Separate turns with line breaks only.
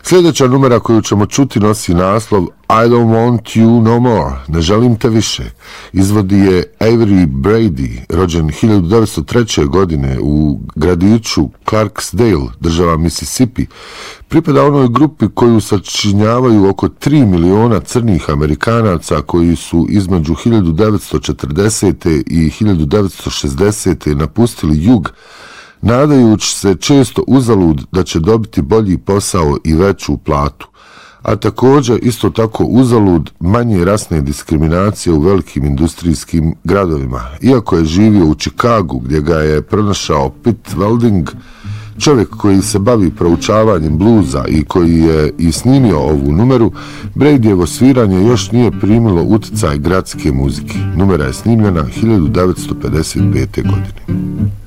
Sljedeća numera koju ćemo čuti nosi naslov I don't want you no more, ne želim te više. Izvodi je Avery Brady, rođen 1903. godine u gradiću Clarksdale, država Mississippi. Pripada onoj grupi koju sačinjavaju oko 3 miliona crnih Amerikanaca koji su između 1940. i 1960. napustili jug, nadajući se često uzalud da će dobiti bolji posao i veću platu, a također isto tako uzalud manje rasne diskriminacije u velikim industrijskim gradovima. Iako je živio u Chicagu gdje ga je pronašao Pitt Welding, čovjek koji se bavi proučavanjem bluza i koji je i snimio ovu numeru, Bradyjevo sviranje još nije primilo uticaj gradske muzike. Numera je snimljena 1955. godine.